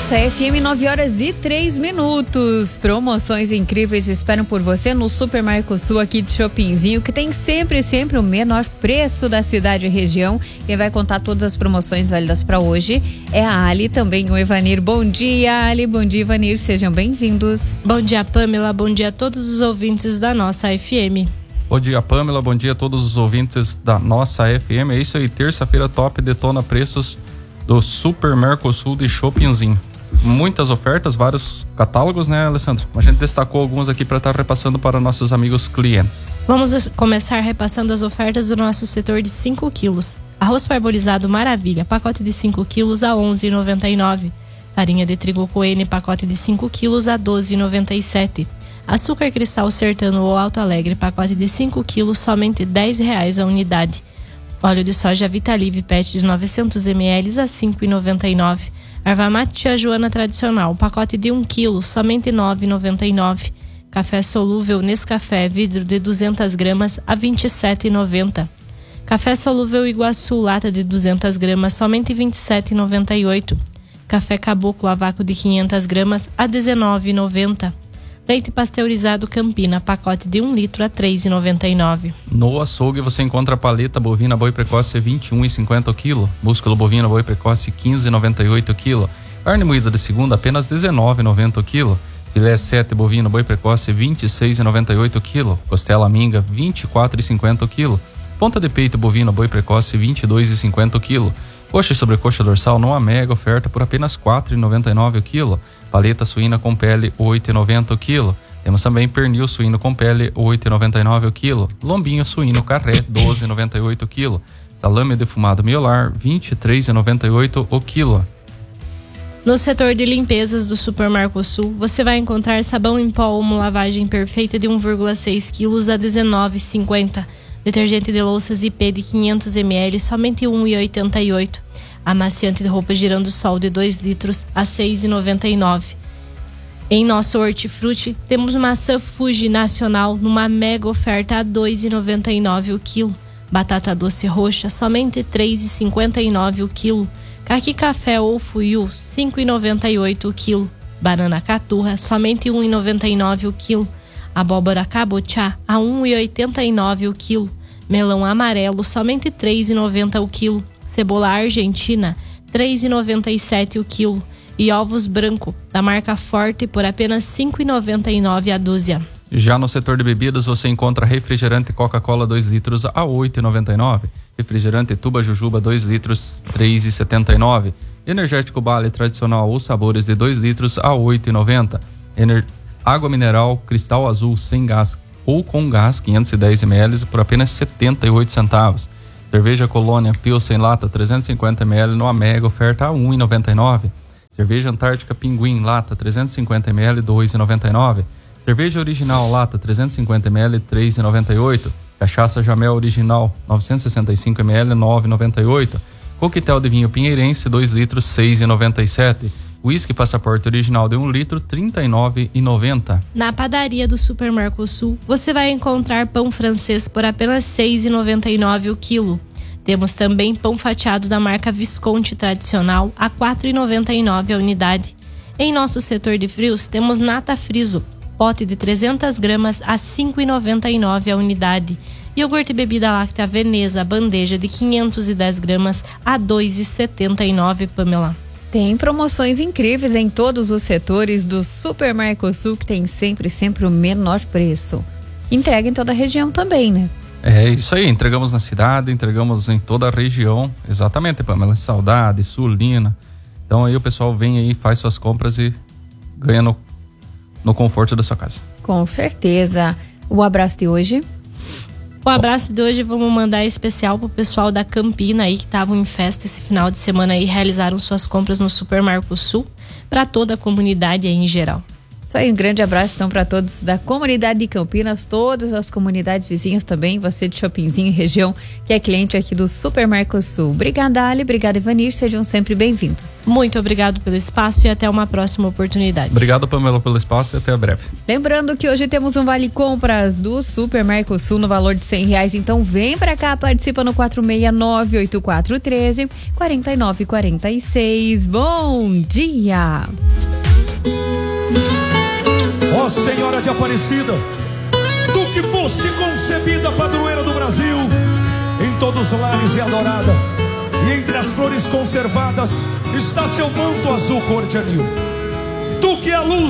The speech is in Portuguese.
Nossa FM, 9h03. Promoções incríveis esperam por você no Super Mercosul aqui de Chopinzinho, que tem sempre o menor preço da cidade e região. Quem vai contar todas as promoções válidas para hoje é a Ali, também o Evanir. Bom dia, Ali. Bom dia, Evanir. Sejam bem-vindos. Bom dia, Pamela. Bom dia a todos os ouvintes da nossa FM. Bom dia, Pamela. Bom dia a todos os ouvintes da nossa FM. É isso aí, terça-feira top detona preços do Super Mercosul de Chopinzinho. Muitas ofertas, vários catálogos, né, Alessandra? A gente destacou alguns aqui para estar repassando para nossos amigos clientes. Vamos começar repassando as ofertas do nosso setor de 5 quilos. Arroz parbolizado Maravilha, pacote de 5 quilos a R$ 11,99. Farinha de trigo Coene, pacote de 5 quilos a R$ 12,97. Açúcar cristal Sertano ou Alto Alegre, pacote de 5 quilos, somente R$ 10,00 a unidade. Óleo de soja Vitalive PET de 900 ml a R$ 5,99. Erva mate Tia Joana tradicional, pacote de 1 kg, somente R$ 9,99. Café solúvel Nescafé vidro de 200 gramas a R$ 27,90. Café solúvel Iguaçu lata de 200 gramas, somente R$ 27,98. Café Caboclo a vácuo de 500 gramas a R$ 19,90. Leite pasteurizado Campina, pacote de 1 litro a R$ 3,99. No açougue você encontra paleta bovina boi precoce R$ 21,50 o quilo. Músculo bovino boi precoce R$ 15,98 o quilo. Carne moída de segunda apenas R$ 19,90 o quilo. Filé 7 bovino boi precoce R$ 26,98 o quilo. Costela minga R$ 24,50 o quilo. Ponta de peito bovino boi precoce R$ 22,50 o quilo. Coxa e sobrecoxa dorsal numa mega oferta por apenas R$ 4,99 o quilo. Paleta suína com pele R$ 8,90 o quilo. Temos também pernil suíno com pele R$ 8,99 o quilo. Lombinho suíno carré R$ 12,98 o quilo. Salame defumado miolar R$ 23,98 o quilo. No setor de limpezas do Super Mercosul, você vai encontrar sabão em pó Omo lavagem perfeita de 1,6 kg a R$ 19,50. Detergente de louças IP de 500 ml, somente R$ 1,88. Amaciante de roupa Girando Sol de 2 litros a R$ 6,99. Em nosso hortifruti, temos maçã Fuji Nacional numa mega oferta a R$ 2,99 o quilo. Batata doce roxa, somente R$ 3,59 o quilo. Caqui café ou fuiu, R$ 5,98 o quilo. Banana caturra, somente R$ 1,99 o quilo. Abóbora cabotiá a R$ 1,89 o quilo. Melão amarelo, somente R$ 3,90 o quilo. Cebola argentina, R$ 3,97 o quilo. E ovos branco, da marca Forte, por apenas R$ 5,99 a dúzia. Já no setor de bebidas, você encontra refrigerante Coca-Cola 2 litros a R$ 8,99. Refrigerante Tuba Jujuba 2 litros, R$ 3,79. Energético Bale tradicional ou sabores de 2 litros a R$ 8,90. Água mineral Cristal Azul sem gás ou com gás 510 ml por apenas 78 centavos. Cerveja Colônia Pilsen lata 350 ml numa mega oferta a R$ 1,99. Cerveja Antártica Pinguim lata 350 ml R$ 2,99. Cerveja Original lata 350 ml R$ 3,98. Cachaça Jamel Original 965 ml R$ 9,98. Coquetel de vinho Pinheirense 2 litros R$ 6,97. Whisky Passaporte Original de 1 litro R$ 39,90. Na padaria do Super Mercosul, você vai encontrar pão francês por apenas R$ 6,99 o quilo. Temos também pão fatiado da marca Visconti tradicional a R$ 4,99 a unidade. Em nosso setor de frios, temos nata friso, pote de 300 gramas a R$ 5,99 a unidade. Iogurte bebida láctea Veneza, bandeja de 510 gramas a R$ 2,79, Pamela. Tem promoções incríveis em todos os setores do Super Mercosul, que tem sempre o menor preço. Entrega em toda a região também, né? É isso aí, entregamos na cidade, entregamos em toda a região. Exatamente, Pamela, Saudade, Sulina. Então aí o pessoal vem aí, faz suas compras e ganha no conforto da sua casa. Com certeza. O abraço de hoje? O abraço de hoje vamos mandar especial pro pessoal da Campina aí que estavam em festa esse final de semana e realizaram suas compras no Super Mercosul, para toda a comunidade aí em geral. Isso aí, um grande abraço então para todos da comunidade de Campinas, todas as comunidades vizinhas também, você de Chopinzinho região, que é cliente aqui do Super Mercosul. Obrigada, Ali, obrigada, Ivanir, sejam sempre bem-vindos. Muito obrigado pelo espaço e até uma próxima oportunidade. Obrigado, Pamela, pelo espaço e até breve. Lembrando que hoje temos um Vale Compras do Super Mercosul no valor de R$100, então vem pra cá, participa no 469-8413-4946. Bom dia! Ó Senhora de Aparecida, tu que foste concebida, padroeira do Brasil, em todos os lares e adorada, e entre as flores conservadas está seu manto azul cor de anil. Tu que é a luz